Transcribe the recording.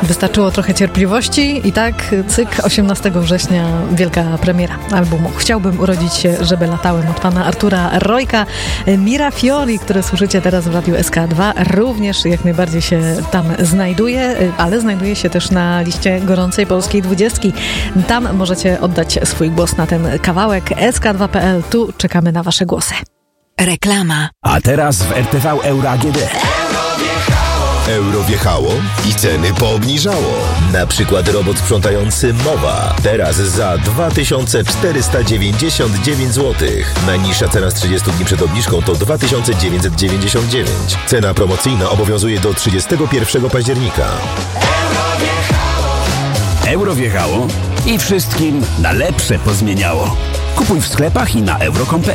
Wystarczyło trochę cierpliwości i tak, cyk, 18 września wielka premiera albumu Chciałbym urodzić się, żeby latałem od pana Artura Rojka. Mirafiori, które słyszycie teraz w Radiu SK2, również jak najbardziej się tam znajduje, ale znajduje się też na liście gorącej polskiej 20. Tam możecie oddać swój głos na ten kawałek. sk2.pl, tu czekamy na wasze głosy. Reklama. A teraz w RTV Euro AGD. Euro wjechało i ceny poobniżało. Na przykład robot sprzątający Mowa. Teraz za 2499 zł. Najniższa cena z 30 dni przed obniżką to 2999. Cena promocyjna obowiązuje do 31 października. Euro wjechało i wszystkim na lepsze pozmieniało. Kupuj w sklepach i na euro.com.pl.